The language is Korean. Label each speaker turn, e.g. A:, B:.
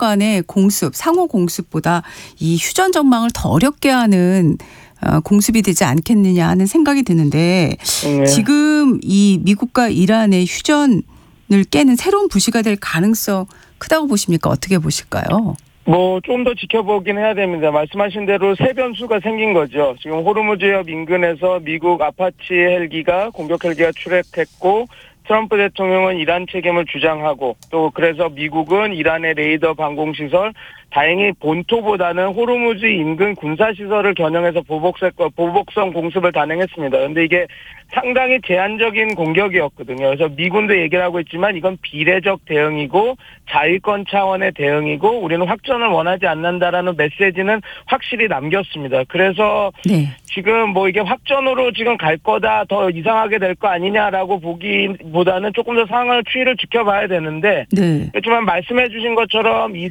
A: 간의 공습, 상호 공습보다 이 휴전 전망을 더 어렵게 하는 공습이 되지 않겠느냐 하는 생각이 드는데
B: 네.
A: 지금 이 미국과 이란의 휴전을 깨는 새로운 부시가 될 가능성 크다고 보십니까? 어떻게 보실까요?
B: 좀 더 지켜보긴 해야 됩니다. 말씀하신 대로 새 변수가 생긴 거죠. 지금 호르무즈 해협 인근에서 미국 아파치 헬기가 공격 헬기가 출격했고 트럼프 대통령은 이란 책임을 주장하고 또 그래서 미국은 이란의 레이더 방공시설 다행히 본토보다는 호르무즈 인근 군사시설을 겨냥해서 보복성 공습을 단행했습니다. 그런데 이게 상당히 제한적인 공격이었거든요. 그래서 미군도 얘기를 하고 있지만 이건 비례적 대응이고 자위권 차원의 대응이고 우리는 확전을 원하지 않는다라는 메시지는 확실히 남겼습니다. 그래서
A: 네.
B: 지금 이게 확전으로 지금 갈 거다 더 이상하게 될 거 아니냐라고 보기보다는 조금 더 상황을 추이를 지켜봐야 되는데
A: 네.
B: 그렇지만 말씀해 주신 것처럼 이